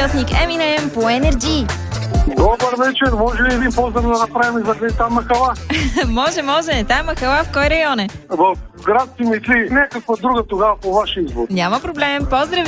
участник Eminem по Energy. Добър вечер, може ли един поздрав да направим за там махала? Може. Тая махала в кой район е? В град Симитли, някаква друга тогава по ваш избор. Няма проблем. Поздрави!